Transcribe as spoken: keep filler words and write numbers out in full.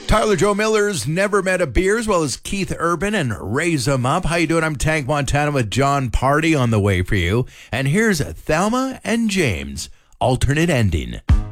Tyler Joe Miller's Never Met a Beer, as well as Keith Urban and Raise 'Em Up. How you doing? I'm Tank Montana with John Party on the way for you. And here's Thelma and James, Alternate Ending.